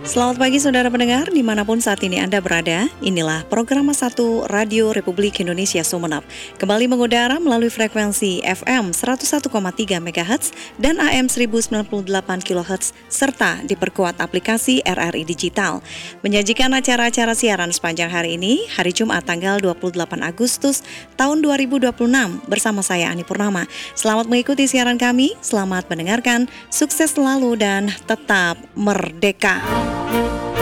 Selamat pagi saudara pendengar, dimanapun saat ini Anda berada. Inilah program 1 Radio Republik Indonesia Sumeneb. Kembali mengudara melalui frekuensi FM 101,3 MHz dan AM 1098 kHz, serta diperkuat aplikasi RRI Digital. Menyajikan acara-acara siaran sepanjang hari ini, hari Jumat tanggal 28 Agustus tahun 2026, bersama saya Ani Purnama. Selamat mengikuti siaran kami, selamat mendengarkan, sukses selalu dan tetap merdeka.